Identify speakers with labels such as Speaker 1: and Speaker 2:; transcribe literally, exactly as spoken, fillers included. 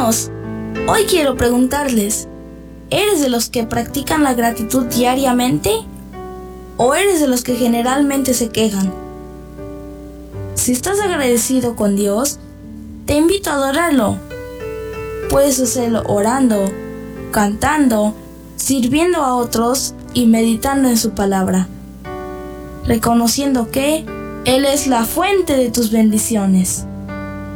Speaker 1: Hermanos, hoy quiero preguntarles, ¿eres de los que practican la gratitud diariamente? ¿O eres de los que generalmente se quejan? Si estás agradecido con Dios, te invito a adorarlo. Puedes hacerlo orando, cantando, sirviendo a otros y meditando en su palabra, reconociendo que Él es la fuente de tus bendiciones.